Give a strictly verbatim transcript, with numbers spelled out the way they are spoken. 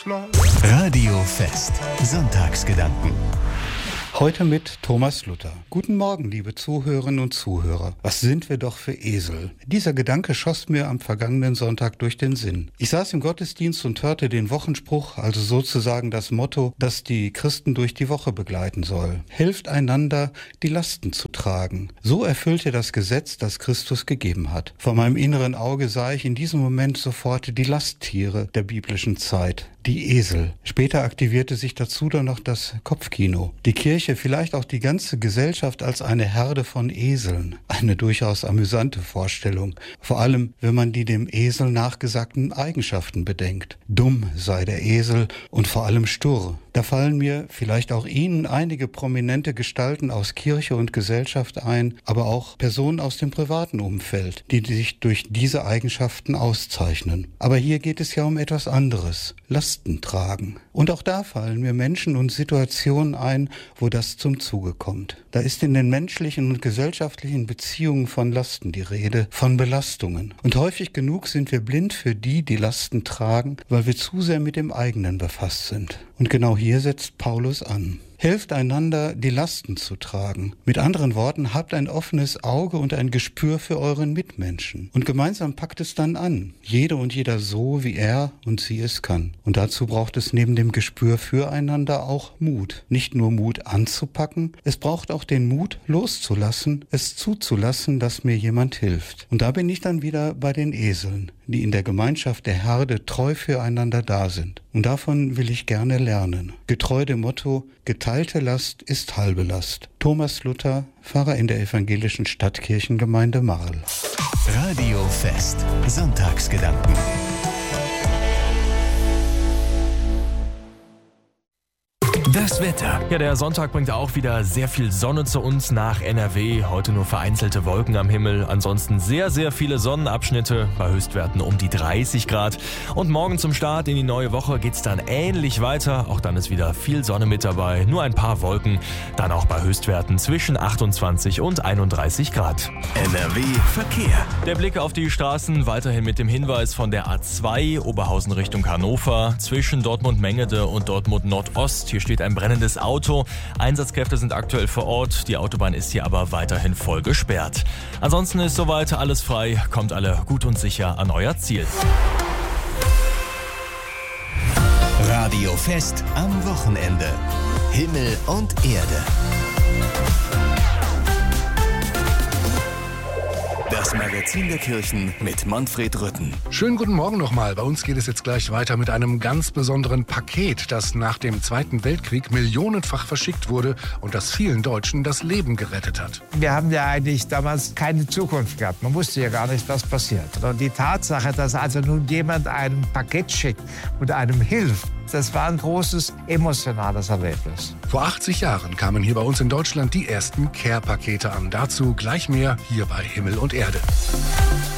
Fly. Radio Fest. Sonntagsgedanken. Heute mit Thomas Luther. Guten Morgen, liebe Zuhörerinnen und Zuhörer. Was sind wir doch für Esel? Dieser Gedanke schoss mir am vergangenen Sonntag durch den Sinn. Ich saß im Gottesdienst und hörte den Wochenspruch, also sozusagen das Motto, das die Christen durch die Woche begleiten soll. Helft einander, die Lasten zu tragen. So erfüllt ihr das Gesetz, das Christus gegeben hat. Vor meinem inneren Auge sah ich in diesem Moment sofort die Lasttiere der biblischen Zeit. Die Esel. Später aktivierte sich dazu dann noch das Kopfkino. Die Kirche, vielleicht auch die ganze Gesellschaft als eine Herde von Eseln. Eine durchaus amüsante Vorstellung. Vor allem, wenn man die dem Esel nachgesagten Eigenschaften bedenkt. Dumm sei der Esel und vor allem stur. Da fallen mir, vielleicht auch Ihnen, einige prominente Gestalten aus Kirche und Gesellschaft ein, aber auch Personen aus dem privaten Umfeld, die sich durch diese Eigenschaften auszeichnen. Aber hier geht es ja um etwas anderes. Lasten tragen. Und auch da fallen mir Menschen und Situationen ein, wo das zum Zuge kommt. Da ist in den menschlichen und gesellschaftlichen Beziehungen von Lasten die Rede, von Belastungen. Und häufig genug sind wir blind für die, die Lasten tragen, weil wir zu sehr mit dem eigenen befasst sind. Und genau hier setzt Paulus an. Helft einander, die Lasten zu tragen. Mit anderen Worten, habt ein offenes Auge und ein Gespür für euren Mitmenschen. Und gemeinsam packt es dann an. Jede und jeder so, wie er und sie es kann. Und dazu braucht es neben dem Gespür füreinander auch Mut. Nicht nur Mut anzupacken, es braucht auch den Mut loszulassen, es zuzulassen, dass mir jemand hilft. Und da bin ich dann wieder bei den Eseln, die in der Gemeinschaft der Herde treu füreinander da sind. Und davon will ich gerne lernen. Getreu dem Motto, geteilte Last ist halbe Last. Thomas Luther, Pfarrer in der evangelischen Stadtkirchengemeinde Marl. Radio Fest. Sonntagsgedanken. Das Wetter. Ja, der Sonntag bringt auch wieder sehr viel Sonne zu uns nach N R W. Heute nur vereinzelte Wolken am Himmel. Ansonsten sehr, sehr viele Sonnenabschnitte bei Höchstwerten um die dreißig Grad. Und morgen zum Start in die neue Woche geht's dann ähnlich weiter. Auch dann ist wieder viel Sonne mit dabei. Nur ein paar Wolken. Dann auch bei Höchstwerten zwischen achtundzwanzig und einunddreißig Grad. N R W Verkehr. Der Blick auf die Straßen weiterhin mit dem Hinweis von der A zwei Oberhausen Richtung Hannover. Zwischen Dortmund-Mengede und Dortmund-Nordost. Hier steht ein brennendes Auto. Einsatzkräfte sind aktuell vor Ort. Die Autobahn ist hier aber weiterhin voll gesperrt. Ansonsten ist soweit alles frei. Kommt alle gut und sicher an euer Ziel. Radio Fest am Wochenende. Himmel und Erde. Das Magazin der Kirchen mit Manfred Rütten. Schönen guten Morgen nochmal. Bei uns geht es jetzt gleich weiter mit einem ganz besonderen Paket, das nach dem Zweiten Weltkrieg millionenfach verschickt wurde und das vielen Deutschen das Leben gerettet hat. Wir haben ja eigentlich damals keine Zukunft gehabt. Man wusste ja gar nicht, was passiert. Und die Tatsache, dass also nun jemand ein Paket schickt und einem hilft, das war ein großes emotionales Erlebnis. Vor achtzig Jahren kamen hier bei uns in Deutschland die ersten Care-Pakete an. Dazu gleich mehr hier bei Himmel und Erde.